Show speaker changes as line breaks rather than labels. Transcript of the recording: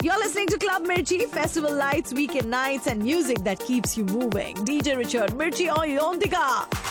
You're listening to Club Mirchi, festival lights, weekend nights, and music that keeps you moving. DJ Richard Mirchi on Yontika.